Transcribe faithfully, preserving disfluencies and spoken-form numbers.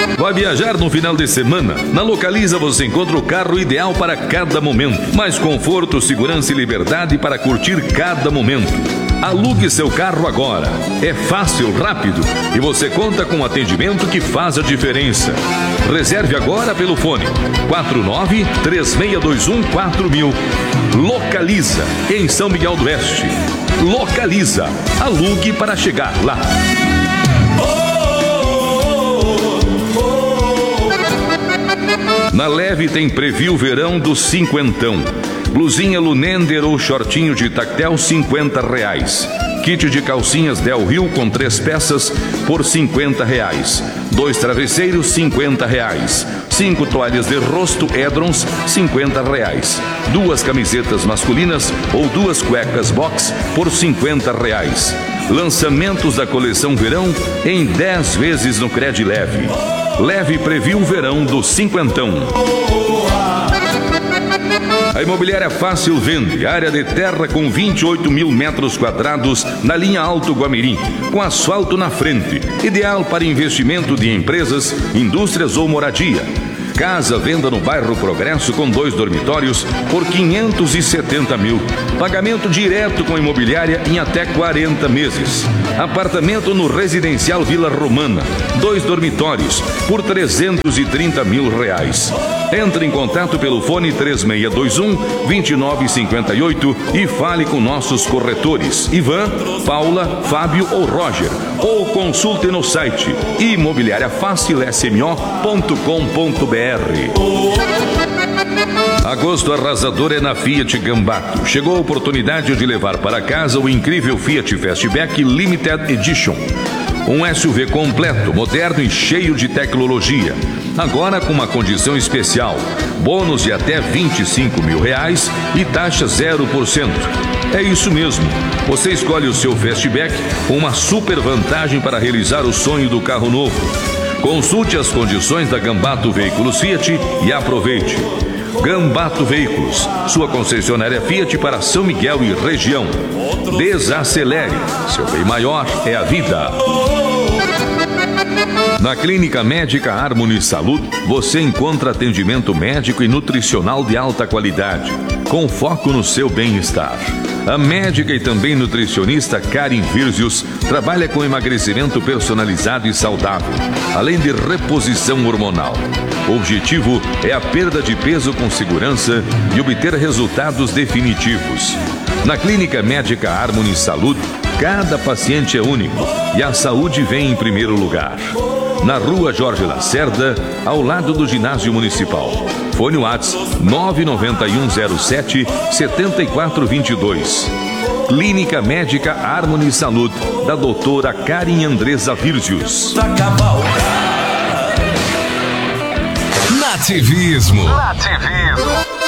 Vai viajar no final de semana? Na Localiza você encontra o carro ideal para cada momento. Mais conforto, segurança e liberdade para curtir cada momento. Alugue seu carro agora. É fácil, rápido e você conta com um atendimento que faz a diferença. Reserve agora pelo fone quatro nove três seis dois um quatro mil. Localiza, em São Miguel do Oeste. Localiza. Alugue para chegar lá. Na Leve tem Preview Verão do cinquentão. Blusinha Lunender ou shortinho de tactel, cinquenta reais. Kit de calcinhas Del Rio com três peças por cinquenta reais. Dois travesseiros, cinquenta reais. Cinco toalhas de rosto Edrons, cinquenta reais. Duas camisetas masculinas ou duas cuecas box por cinquenta reais. Lançamentos da coleção Verão em dez vezes no Cred Leve. Leve Preview Verão do cinquentão. A Imobiliária Fácil vende área de terra com vinte e oito mil metros quadrados na linha Alto Guamirim, com asfalto na frente, ideal para investimento de empresas, indústrias ou moradia. Casa venda no bairro Progresso com dois dormitórios por quinhentos e setenta mil. Pagamento direto com a imobiliária em até quarenta meses. Apartamento no Residencial Vila Romana, dois dormitórios por trezentos e trinta mil reais. Entre em contato pelo fone três seis dois um, dois nove cinco oito e fale com nossos corretores Ivan, Paula, Fábio ou Roger. Ou consulte no site imobiliária fácil s m o ponto com ponto b r. Agosto arrasador é na Fiat Gambato. Chegou a oportunidade de levar para casa o incrível Fiat Fastback Limited Edition. Um S U V completo, moderno e cheio de tecnologia. Agora com uma condição especial. Bônus de até vinte e cinco mil reais e taxa zero por cento. É isso mesmo. Você escolhe o seu Fastback com uma super vantagem para realizar o sonho do carro novo. Consulte as condições da Gambato Veículos Fiat e aproveite. Gambato Veículos, sua concessionária Fiat para São Miguel e região. Desacelere, seu bem maior é a vida. Na Clínica Médica Harmony Saúde, você encontra atendimento médico e nutricional de alta qualidade, com foco no seu bem-estar. A médica e também nutricionista Karen Virzius trabalha com emagrecimento personalizado e saudável, além de reposição hormonal. O objetivo é a perda de peso com segurança e obter resultados definitivos. Na Clínica Médica Harmony Saúde, cada paciente é único e a saúde vem em primeiro lugar. Na Rua Jorge Lacerda, ao lado do Ginásio Municipal. Fone WhatsApp nove nove um zero sete sete quatro dois dois. Clínica Médica Harmony Saúde, da doutora Karen Andresa Virzius. Nativismo. Nativismo.